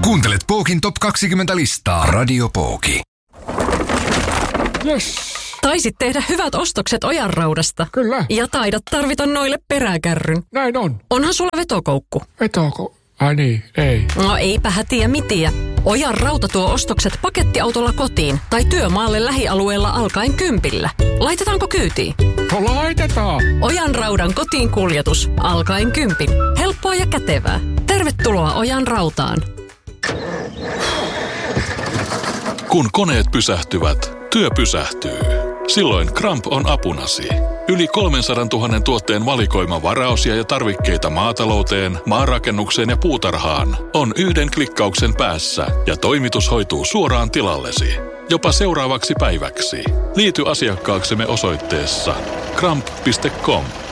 Kuuntelet Pookin Top 20 listaa. Radio Pooki. Yes. Taisit tehdä hyvät ostokset Ojanraudasta. Kyllä. Ja taidat tarvita noille peräkärryn. Näin on. Onhan sulla vetokoukku. Vetoko? Ai niin, ei. No eipä hätiä mitiä. Ojanrauta tuo ostokset pakettiautolla kotiin tai työmaalle lähialueella alkaen 10. Laitetaanko kyytiin? No laitetaan. Ojanraudan kotiin kuljetus alkaen 10. Helppoa ja kätevää. Tervetuloa Ojanrautaan. Kun koneet pysähtyvät, työ pysähtyy. Silloin Kramp on apunasi. Yli 300 000 tuotteen valikoima varaosia ja tarvikkeita maatalouteen, maanrakennukseen ja puutarhaan on yhden klikkauksen päässä ja toimitus hoituu suoraan tilallesi. Jopa seuraavaksi päiväksi. Liity asiakkaaksemme osoitteessa kramp.com.